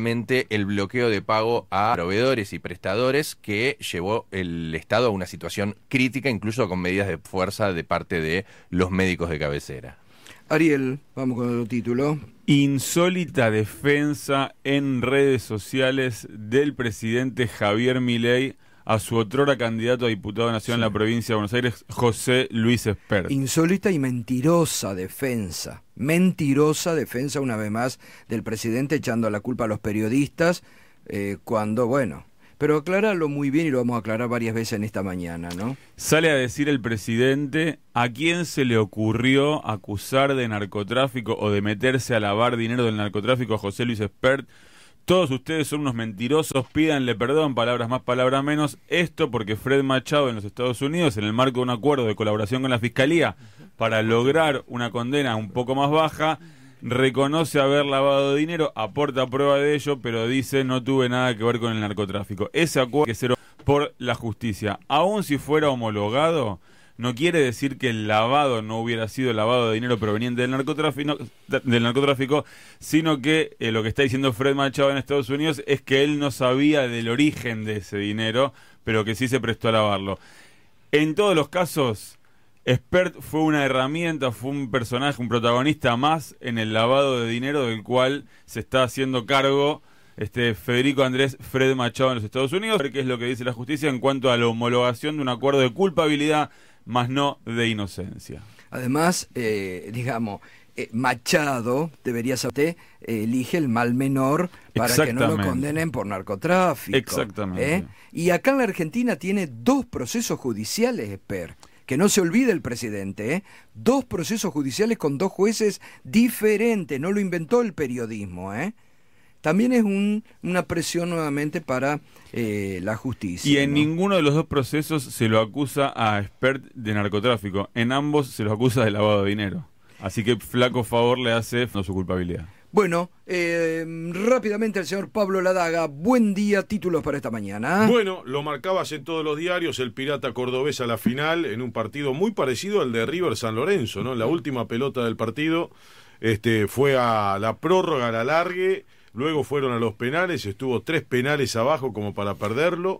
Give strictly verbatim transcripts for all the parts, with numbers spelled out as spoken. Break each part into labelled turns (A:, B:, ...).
A: justamente el bloqueo de pago a proveedores y prestadores que llevó el Estado a una situación crítica, incluso con medidas de fuerza de parte de los médicos de cabecera.
B: Ariel, vamos con el título.
C: Insólita defensa en redes sociales del presidente Javier Milei a su otrora candidato a diputado nacional sí. en la provincia de Buenos Aires, José Luis Espert.
B: Insólita y mentirosa defensa. Mentirosa defensa, una vez más, del presidente echando la culpa a los periodistas eh, cuando, bueno... Pero acláralo muy bien y lo vamos a aclarar varias veces en esta mañana, ¿no?
C: Sale a decir el presidente a quién se le ocurrió acusar de narcotráfico o de meterse a lavar dinero del narcotráfico a José Luis Espert. Todos ustedes son unos mentirosos, pídanle perdón, palabras más, palabras menos. Esto porque Fred Machado en los Estados Unidos, en el marco de un acuerdo de colaboración con la Fiscalía para lograr una condena un poco más baja, reconoce haber lavado dinero, aporta prueba de ello, pero dice no tuve nada que ver con el narcotráfico. Ese acuerdo que se por la justicia, aun si fuera homologado, no quiere decir que el lavado no hubiera sido lavado de dinero proveniente del narcotráfico, del narcotráfico sino que eh, lo que está diciendo Fred Machado en Estados Unidos es que él no sabía del origen de ese dinero, pero que sí se prestó a lavarlo. En todos los casos, Espert fue una herramienta, fue un personaje, un protagonista más en el lavado de dinero del cual se está haciendo cargo este Federico Andrés Fred Machado en los Estados Unidos, que es lo que dice la justicia en cuanto a la homologación de un acuerdo de culpabilidad, más no de inocencia.
B: Además, eh, digamos, eh, Machado, debería saber, eh, elige el mal menor para que no lo condenen por narcotráfico.
C: Exactamente.
B: ¿eh? Y acá en la Argentina tiene dos procesos judiciales, Espert. Que no se olvide el presidente, ¿eh? Dos procesos judiciales con dos jueces diferentes, no lo inventó el periodismo, ¿eh? También es un, una presión nuevamente para eh, la justicia.
C: Y en
B: ¿no?
C: ninguno de los dos procesos se lo acusa a Espert de narcotráfico, en ambos se lo acusa de lavado de dinero. Así que flaco favor le hace no su culpabilidad.
B: Bueno, eh, rápidamente el señor Pablo Ladaga, buen día, títulos para esta mañana.
D: Bueno, lo marcabas en todos los diarios, el Pirata cordobés a la final, en un partido muy parecido al de River San Lorenzo, ¿no? La última pelota del partido este, fue a la prórroga, a la largue, luego fueron a los penales, estuvo tres penales abajo como para perderlo,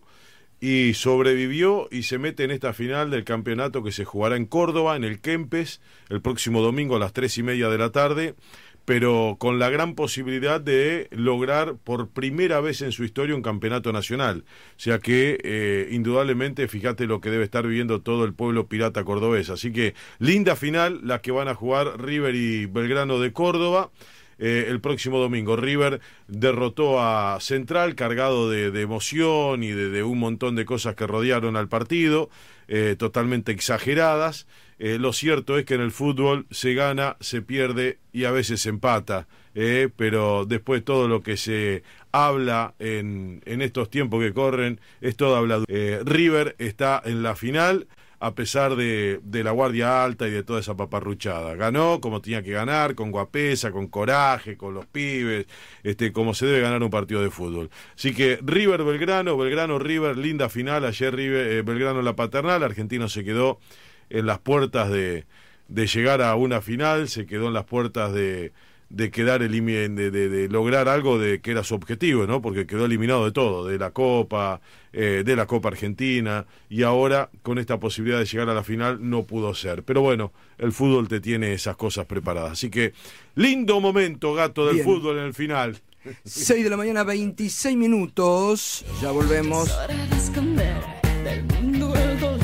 D: y sobrevivió y se mete en esta final del campeonato que se jugará en Córdoba, en el Kempes, el próximo domingo a las tres y media de la tarde, pero con la gran posibilidad de lograr por primera vez en su historia un campeonato nacional. O sea que, eh, indudablemente, fíjate lo que debe estar viviendo todo el pueblo pirata cordobés. Así que, linda final la que van a jugar River y Belgrano de Córdoba. Eh, el próximo domingo River derrotó a Central cargado de, de emoción y de, de un montón de cosas que rodearon al partido, eh, totalmente exageradas. Eh, lo cierto es que en el fútbol se gana, se pierde y a veces se empata, eh, pero después todo lo que se habla en, en estos tiempos que corren es toda habladura. Eh, River está en la final a pesar de, de la guardia alta y de toda esa paparruchada. Ganó como tenía que ganar, con guapesa, con coraje, con los pibes, este, como se debe ganar un partido de fútbol. Así que River Belgrano, Belgrano River, linda final. Ayer River, eh, Belgrano la Paternal, Argentino se quedó en las puertas de, de llegar a una final, se quedó en las puertas de, de quedar elimi- de, de, de lograr algo de que era su objetivo, ¿no? Porque quedó eliminado de todo, de la Copa, eh, de la Copa Argentina, y ahora con esta posibilidad de llegar a la final no pudo ser. Pero bueno, el fútbol te tiene esas cosas preparadas. Así que lindo momento, gato, del
B: Bien.
D: fútbol en el final.
B: seis de la mañana, veintiséis minutos. Ya volvemos.
E: Es hora de esconder del mundo el dolor.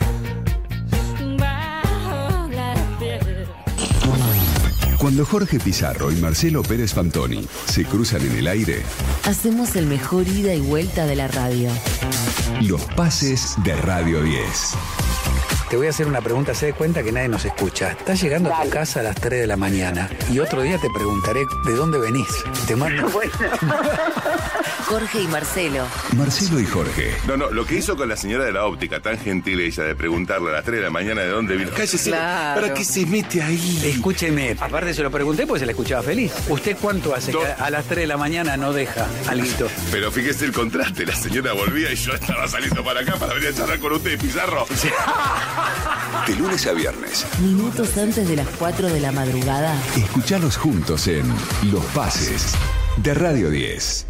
E: Bajo la piel.
F: Cuando Jorge Pizarro y Marcelo Pérez Fantoni se cruzan en el aire,
G: hacemos el mejor ida y vuelta de la radio.
F: Los pases de Radio diez.
H: Te voy a hacer una pregunta, se dé cuenta que nadie nos escucha. Estás llegando a tu casa a las tres de la mañana y otro día te preguntaré de dónde venís. Te mando...
G: Jorge y Marcelo.
F: Marcelo y Jorge.
I: No, no, lo que hizo con la señora de la óptica, tan gentil ella, de preguntarle a las tres de la mañana de dónde vino. Cállese,
G: Claro.
I: ¿para qué se mete ahí?
H: Escúcheme, aparte se lo pregunté porque se la escuchaba feliz. ¿Usted cuánto hace que a las tres de la mañana no deja alguito?
I: Pero fíjese el contraste, la señora volvía y yo estaba saliendo para acá para venir a charlar con usted, Pizarro.
F: De lunes a viernes.
G: Minutos antes de las cuatro de la madrugada.
F: Escuchalos juntos en Los Pases de Radio diez.